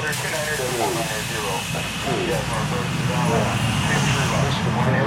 Clear 2900 to 1900. Yes, our first is on.